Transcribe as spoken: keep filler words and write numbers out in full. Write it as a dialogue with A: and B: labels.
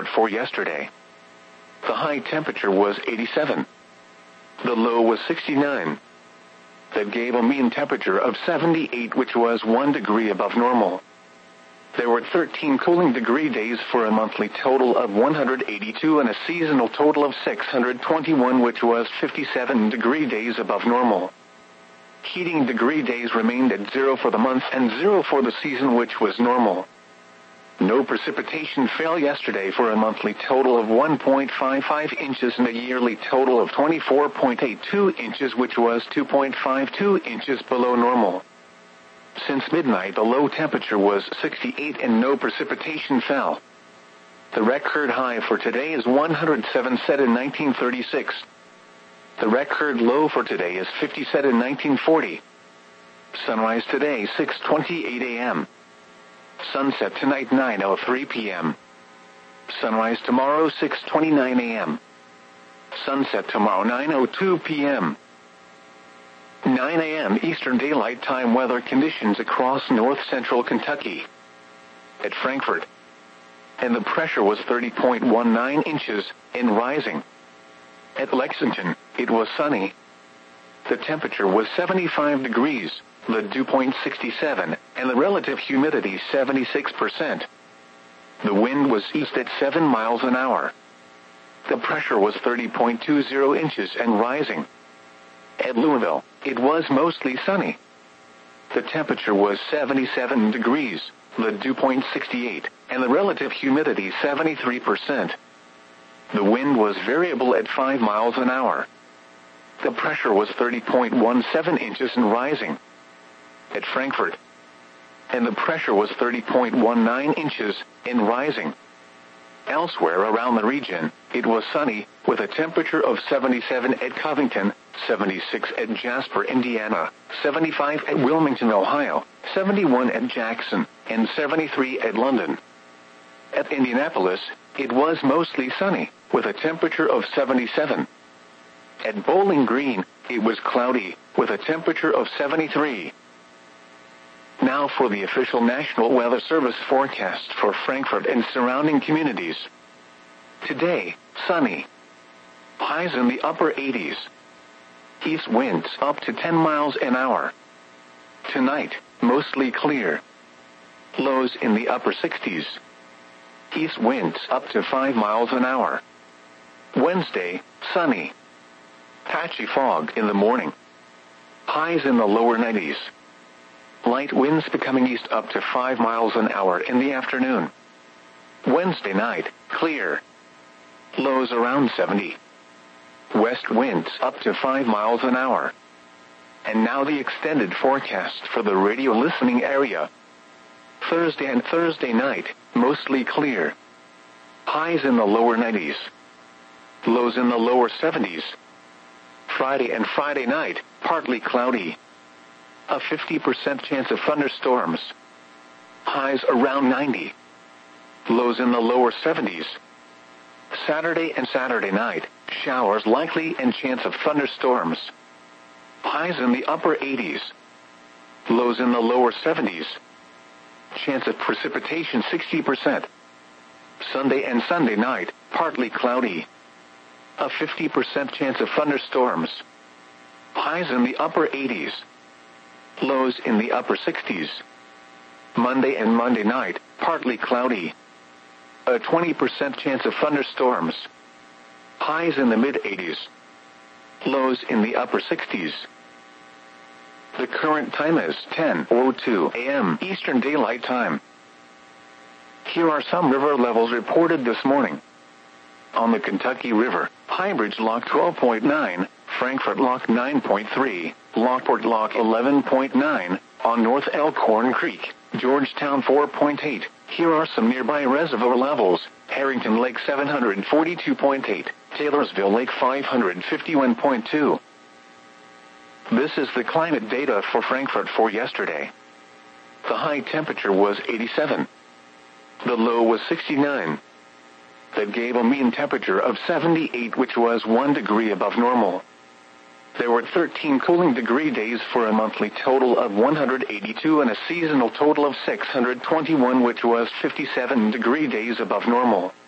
A: Frankfurt for yesterday. The high temperature was eighty-seven. The low was sixty-nine. That gave a mean temperature of seventy-eight, which was one degree above normal. There were thirteen cooling degree days for a monthly total of one hundred eighty-two and a seasonal total of six hundred twenty-one, which was fifty-seven degree days above normal. Heating degree days remained at zero for the month and zero for the season, which was normal. No precipitation fell yesterday for a monthly total of one point five five inches and a yearly total of twenty-four point eight two inches, which was two point five two inches below normal. Since midnight, the low temperature was sixty-eight and no precipitation fell. The record high for today is one hundred seven, set in nineteen thirty-six. The record low for today is fifty, set in nineteen forty. Sunrise today, six twenty-eight a m Sunset tonight, nine oh three p m Sunrise tomorrow, six twenty-nine a m Sunset tomorrow, nine oh two p m nine a m Eastern Daylight Time weather conditions across north-central Kentucky. At Frankfurt, and the pressure was thirty point one nine inches, and rising. At Lexington, it was sunny. The temperature was seventy-five degrees, the dew point sixty-seven, and the relative humidity seventy-six percent. The wind was east at seven miles an hour. The pressure was thirty point two zero inches and rising. At Louisville, it was mostly sunny. The temperature was seventy-seven degrees, the dew point sixty-eight, and the relative humidity seventy-three percent. The wind was variable at five miles an hour. The pressure was thirty point one seven inches and rising. At Frankfurt, and the pressure was thirty point one nine inches, and rising. Elsewhere around the region, it was sunny, with a temperature of seventy-seven at Covington, seventy-six at Jasper, Indiana, seventy-five at Wilmington, Ohio, seventy-one at Jackson, and seventy-three at London. At Indianapolis, it was mostly sunny, with a temperature of seventy-seven. At Bowling Green, it was cloudy, with a temperature of seventy-three. Now for the official National Weather Service forecast for Frankfurt and surrounding communities. Today, sunny. Highs in the upper eighties. East winds up to ten miles an hour. Tonight, mostly clear. Lows in the upper sixties. East winds up to five miles an hour. Wednesday, sunny. Patchy fog in the morning. Highs in the lower nineties. Light winds becoming east up to five miles an hour in the afternoon. Wednesday night, clear. Lows around seventy. West winds up to five miles an hour. And now the extended forecast for the radio listening area. Thursday and Thursday night, mostly clear. Highs in the lower nineties. Lows in the lower seventies. Friday and Friday night, partly cloudy. A fifty percent chance of thunderstorms. Highs around ninety. Lows in the lower seventies. Saturday and Saturday night, showers likely and chance of thunderstorms. Highs in the upper eighties. Lows in the lower seventies. Chance of precipitation sixty percent. Sunday and Sunday night, partly cloudy. A fifty percent chance of thunderstorms. Highs in the upper eighties. Lows in the upper sixties. Monday and Monday night, partly cloudy. A twenty percent chance of thunderstorms. Highs in the mid-eighties. Lows in the upper sixties. The current time is ten oh two a m Eastern Daylight Time. Here are some river levels reported this morning. On the Kentucky River, Highbridge Lock twelve point nine, Frankfurt Lock nine point three, Lockport Lock eleven point nine, on North Elkhorn Creek, Georgetown four point eight. Here are some nearby reservoir levels: Harrington Lake seven hundred forty-two point eight, Taylorsville Lake five hundred fifty-one point two. This is the climate data for Frankfurt for yesterday. The high temperature was eighty-seven. The low was sixty-nine. That gave a mean temperature of seventy-eight, which was one degree above normal. There were thirteen cooling degree days for a monthly total of one hundred eighty-two and a seasonal total of six hundred twenty-one, which was fifty-seven degree days above normal.